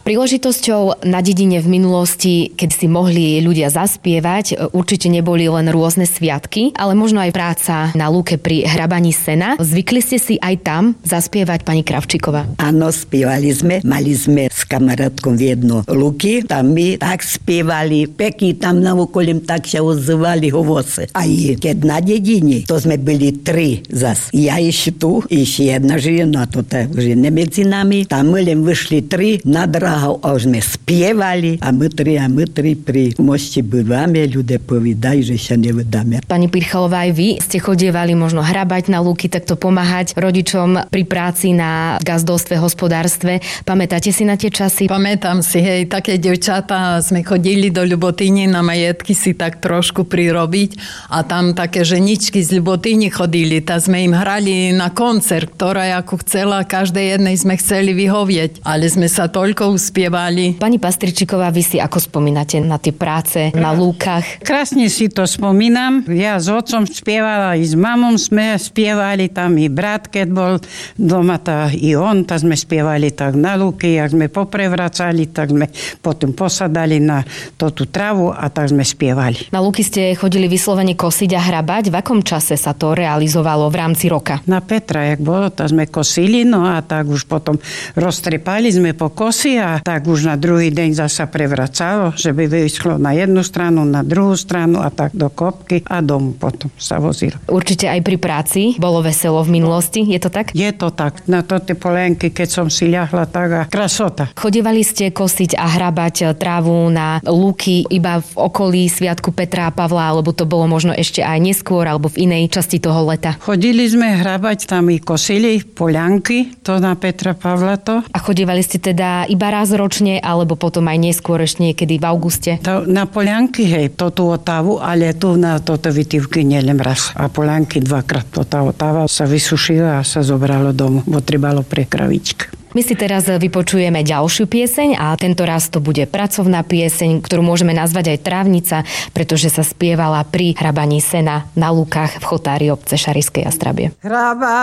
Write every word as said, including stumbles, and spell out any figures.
Príležitosťou na dedine v minulosti, keď si mohli ľudia zaspievať, určite neboli len rôzne sviatky, ale možno aj práca na lúke pri hrabaní sena. Zvykli ste si aj tam zaspievať, pani Kravčíková? Áno, spievali sme. Mali sme s kamarátkom v jedno lúky. Tam my tak spievali. Pekne tam na okolím tak sa ozvali hovose. Aj keď na dedine, to sme byli tri zas. Ja ešte tu, ešte jedna žena, to tak už nie medzi nami. Tam my len vyšli tri na drahov a už sme spievali. A my tri, a my tri pri moste bývame. Ľudia povedajú, že sa nevydáme. Pani Pirchalová, aj vy ste chodievali možno hrabať na lúky, takto pomáhať rodičom pri práci na gazdovstve, hospodárstve. Pamätáte si na tie časy? Pamätám si, hej, také devčatá sme chodili do Ľubotyne na majetky si tak trošku prirobiť a tam také ženičky z Ľubotyne chodili, tá sme im hrali na koncert, ktorá ako chcela, každej jednej sme chceli vyhovieť, ale sme sa toľko uspievali. Pani Pastričíková, vy si ako spomínate na tie práce na lúkach? Krásne si to spomínam. Ja s otcom spievala, i s mamom sme spievali tam, i brat, keď bol doma, tá, i on, tá sme spievali tak na lúky, jak sme poprevracali, tak sme potom posadali na tú travu a tak sme spievali. Na lúky ste chodili vyslovene kosiť a hrabať. V akom čase sa to realizovalo v rámci roka? Na Petra, jak bolo, tak sme kosili, no a tak už potom roztrepali sme po kosi a tak už na druhý deň zasa prevracalo, že by vyšlo na jednu stranu, na druhú stranu a tak do kopky a domu potom sa vozilo. Určite aj pri práci bolo veselo v minulosti, je to tak? Je to tak. Na to tie polienky, keď som si ľahla, tak a krasota. Chodievali ste kosiť a hrabať trávu na lúky iba v okolí Sviatku Petra a Pavla, alebo to bolo možno ešte aj neskôr, alebo v inej časti toho leta? Chodili sme hrabať, tam i kosili polianky, to na Petra Pavla to. A chodievali ste teda iba raz ročne, alebo potom aj neskôr ešte niekedy v auguste? To, na polianky, hej, to tu otávu, ale tu na toto vytývky nielen raz. A polianky dvakrát, to tá otáva sa vysušila a sa zobralo domu, bo trebalo pre kravičky. My si teraz vypočujeme ďalšiu pieseň a tento raz to bude pracovná pieseň, ktorú môžeme nazvať aj Trávnica, pretože sa spievala pri hrabaní sena na lúkach v chotári obce Šarišskej Jastrabie. Hraba